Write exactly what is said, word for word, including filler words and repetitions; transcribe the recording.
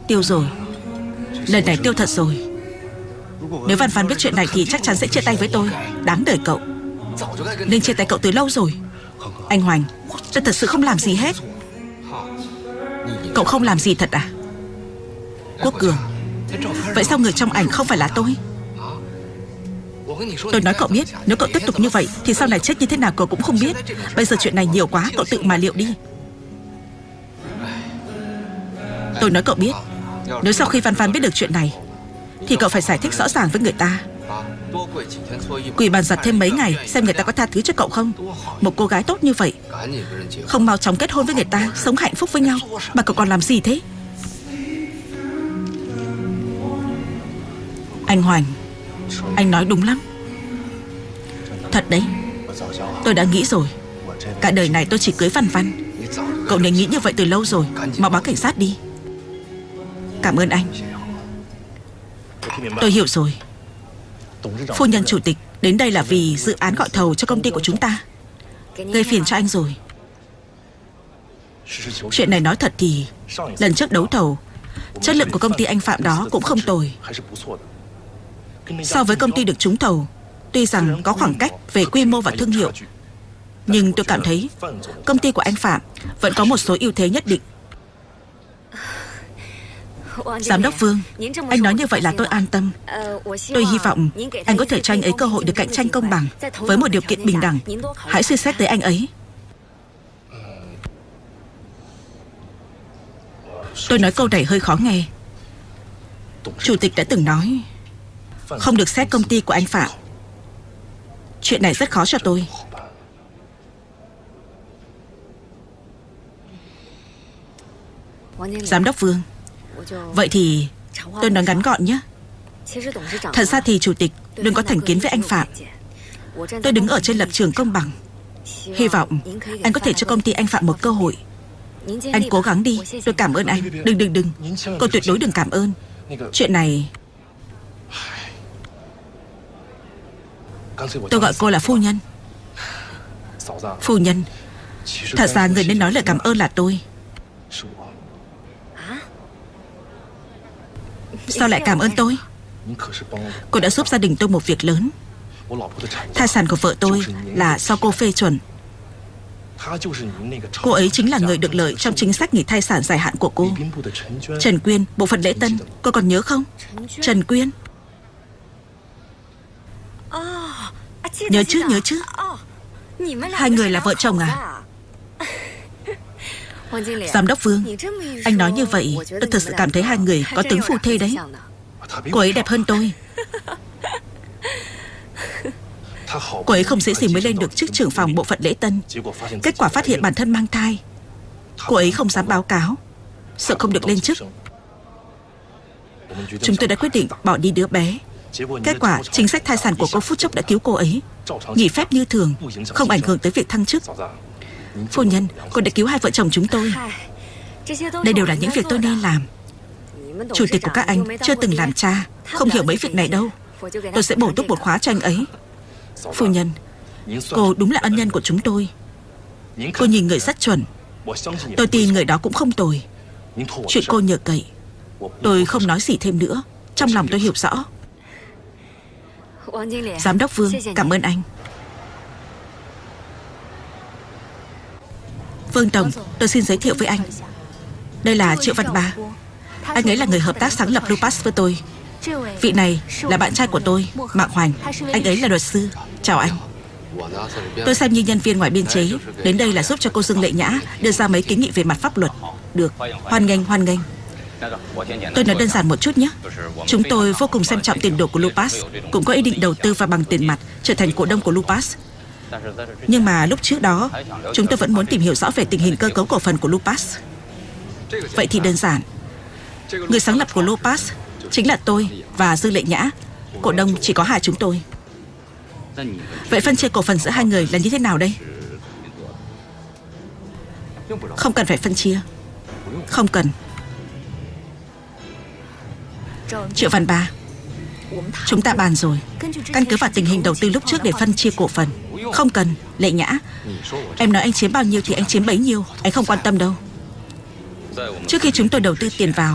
Tiêu rồi. Lần này tiêu thật rồi. Nếu Văn Văn biết chuyện này thì chắc chắn sẽ chia tay với tôi. Đáng đời cậu. Nên chia tay cậu từ lâu rồi. Anh Hoành, tôi thật sự không làm gì hết. Cậu không làm gì thật à? Quốc Cường, vậy sao người trong ảnh không phải là tôi? Tôi nói cậu biết, nếu cậu tiếp tục như vậy thì sau này chết như thế nào cậu cũng không biết. Bây giờ chuyện này nhiều quá, cậu tự mà liệu đi. Tôi nói cậu biết, nếu sau khi Văn Văn biết được chuyện này thì cậu phải giải thích rõ ràng với người ta. Quỳ bàn giặt thêm mấy ngày xem người ta có tha thứ cho cậu không. Một cô gái tốt như vậy, không mau chóng kết hôn với người ta, sống hạnh phúc với nhau, mà cậu còn làm gì thế? Anh Hoành, anh nói đúng lắm. Thật đấy, tôi đã nghĩ rồi. Cả đời này tôi chỉ cưới Văn Văn. Cậu nên nghĩ như vậy từ lâu rồi. Mau báo cảnh sát đi. Cảm ơn anh. Tôi hiểu rồi. Phu nhân chủ tịch đến đây là vì dự án gọi thầu cho công ty của chúng ta. Gây phiền cho anh rồi. Chuyện này nói thật thì lần trước đấu thầu, chất lượng của công ty anh Phạm đó cũng không tồi. So với công ty được trúng thầu, tuy rằng có khoảng cách về quy mô và thương hiệu, nhưng tôi cảm thấy công ty của anh Phạm vẫn có một số ưu thế nhất định. Giám đốc Vương, anh nói như vậy là tôi an tâm. Tôi hy vọng anh có thể cho anh ấy cơ hội được cạnh tranh công bằng với một điều kiện bình đẳng. Hãy suy xét tới anh ấy. Tôi nói câu này hơi khó nghe. Chủ tịch đã từng nói không được xét công ty của anh Phạm. Chuyện này rất khó cho tôi. Giám đốc Vương, vậy thì tôi nói ngắn gọn nhé. Thật ra thì chủ tịch đừng có thành kiến với anh Phạm. Tôi đứng ở trên lập trường công bằng. Hy vọng anh có thể cho công ty anh Phạm một cơ hội. Anh cố gắng đi. Tôi cảm ơn anh. Đừng đừng đừng Cô tuyệt đối đừng cảm ơn. Chuyện này tôi gọi cô là phu nhân. Phu nhân, thật ra người nên nói lời cảm ơn là tôi. Sao lại cảm ơn tôi? Cô đã giúp gia đình tôi một việc lớn. Thai sản của vợ tôi là do cô phê chuẩn. Cô ấy chính là người được lợi trong chính sách nghỉ thai sản dài hạn của cô. Trần Quyên, bộ phận lễ tân, cô còn nhớ không? Trần Quyên. Nhớ chứ, nhớ chứ. Hai người là vợ chồng à? Giám đốc Vương, anh nói như vậy tôi thật sự cảm thấy hai người có tướng phu thê đấy. Cô ấy đẹp hơn tôi. Cô ấy không dễ gì mới lên được chức trưởng phòng bộ phận lễ tân. Kết quả phát hiện bản thân mang thai. Cô ấy không dám báo cáo, sợ không được lên chức. Chúng tôi đã quyết định bỏ đi đứa bé. Kết quả chính sách thai sản của cô phút chốc đã cứu cô ấy. Nghỉ phép như thường, không ảnh hưởng tới việc thăng chức. Phu nhân, cô đã cứu hai vợ chồng chúng tôi. Đây đều là những việc tôi nên làm. Chủ tịch của các anh chưa từng làm cha, không hiểu mấy việc này đâu. Tôi sẽ bổ túc một khóa cho anh ấy. Phu nhân, cô đúng là ân nhân của chúng tôi. Cô nhìn người rất chuẩn. Tôi tin người đó cũng không tồi. Chuyện cô nhờ cậy. Tôi không nói gì thêm nữa. Trong lòng tôi hiểu rõ. Giám đốc Vương, cảm ơn anh. Vương Tổng, tôi xin giới thiệu với anh. Đây là Triệu Văn Ba. Anh ấy là người hợp tác sáng lập Lupas với tôi. Vị này là bạn trai của tôi, Mạc Hoành. Anh ấy là luật sư. Chào anh. Tôi xem như nhân viên ngoài biên chế, đến đây là giúp cho cô Dương Lệ Nhã đưa ra mấy kiến nghị về mặt pháp luật. Được, hoan nghênh, hoan nghênh. Tôi nói đơn giản một chút nhé. Chúng tôi vô cùng xem trọng tiền đồ của Lupas, cũng có ý định đầu tư và bằng tiền mặt trở thành cổ đông của Lupas. Nhưng mà lúc trước đó, chúng tôi vẫn muốn tìm hiểu rõ về tình hình cơ cấu cổ phần của Lupas. Vậy thì đơn giản. Người sáng lập của Lupas chính là tôi và Dương Lệ Nhã. Cổ đông chỉ có hai chúng tôi. Vậy phân chia cổ phần giữa hai người là như thế nào đây? Không cần phải phân chia. Không cần. Triệu Văn Ba, chúng ta bàn rồi. Căn cứ vào tình hình đầu tư lúc trước để phân chia cổ phần. Không cần. Lệ Nhã, em nói anh chiếm bao nhiêu thì anh chiếm bấy nhiêu. Anh không quan tâm đâu. Trước khi chúng tôi đầu tư tiền vào,